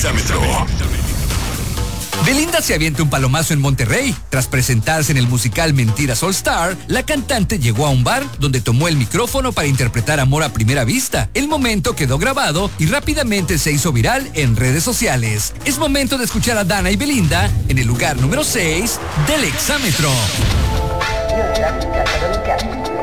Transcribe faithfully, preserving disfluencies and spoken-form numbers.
Exámetro. Belinda se avienta un palomazo en Monterrey. Tras presentarse en el musical Mentiras All Star, la cantante llegó a un bar donde tomó el micrófono para interpretar Amor a Primera Vista. El momento quedó grabado y rápidamente se hizo viral en redes sociales. Es momento de escuchar a Dana y Belinda en el lugar número seis del Exámetro.